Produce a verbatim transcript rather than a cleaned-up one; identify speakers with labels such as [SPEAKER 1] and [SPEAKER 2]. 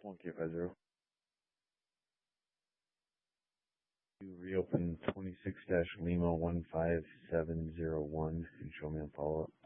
[SPEAKER 1] one K five zero. You reopen twenty-six dash Lima one five seven zero one and show me on follow-up.